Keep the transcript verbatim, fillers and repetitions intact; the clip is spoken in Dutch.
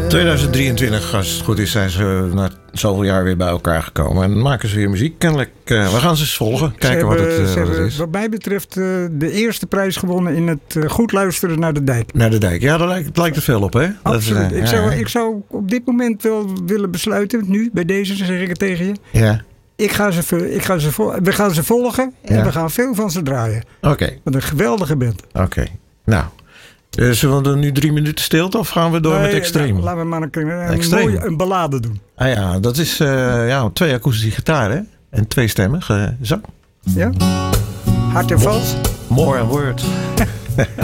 tweeduizend drieëntwintig, als het goed is, zijn ze na zoveel jaar weer bij elkaar gekomen. En maken ze weer muziek. Kennelijk, uh, we gaan ze eens volgen. Kijken hebben, wat, het, uh, ze wat hebben, het is. Wat mij betreft uh, de eerste prijs gewonnen in het uh, goed luisteren naar de dijk. Naar de dijk. Ja, daar lijkt, lijkt er veel op, hè? Absoluut. Dat is, uh, ik, ja, zou, ja. ik zou op dit moment wel willen besluiten, nu bij deze zeg ik het tegen je. Ja. Ik ga ze, ik ga ze, vol, we gaan ze volgen en Ja. we gaan veel van ze draaien. Oké. Okay. Wat een geweldige band. Oké. Okay. Nou. Uh, zullen we dan nu drie minuten stilte of gaan we door nee, met Extreme? Nou, laten we maar een, een, een mooie een ballade doen. Ah ja, dat is uh, ja, twee akoestische gitaren en twee stemmen. Zang. Ja? Hard en vals. More and word.